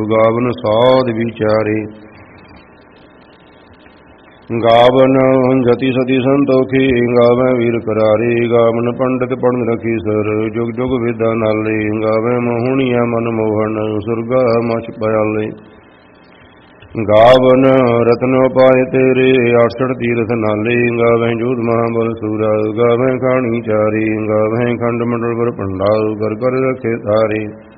ਗਾਵਨ ਸਾਧ ਵਿਚਾਰੇ। ਗਾਵਨ ਜਤੀ ਸਤੀ ਸੰਤੋਖੀ ਗਾਵੈ ਵੀਰ ਕਰਾਰੇ। ਗਾਵਨ ਪੰਡਿਤ ਪੜਨ ਰਖੀ ਸਰ ਜੁਗ ਜੁਗ ਵੇਦਾਂ ਨਾਲੇ। ਗਾਵੈ ਮੋਹਣੀਆ ਮਨ ਮੋਹਨ ਸੁਰਗਾ ਮਛ ਪਿਆਲੇ। ਗਾਵਨ ਰਤਨ ਉਪਾਏ ਤੇਰੇ 68 ਤੀਰਥ ਨਾਲੇ। ਗਾਵੈ ਜੋਧ ਮਹਾਬਲ ਸੂਰਾ ਗਾਵੈ ਖਾਣੀ ਚਾਰੇ। ਗਾਵੈ ਖੰਡ ਮੰਡਲ ਪਰ ਭੰਡਾ ਕਰ ਕਰ ਰਖੇ ਤਾਰੇ।